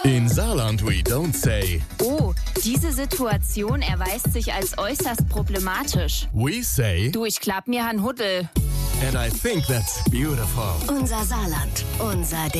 In Saarland we don't say. Oh, diese Situation erweist sich als äußerst problematisch. We say. Du, ich glaub, mir han Huddel. And I think that's beautiful. Unser Saarland, unser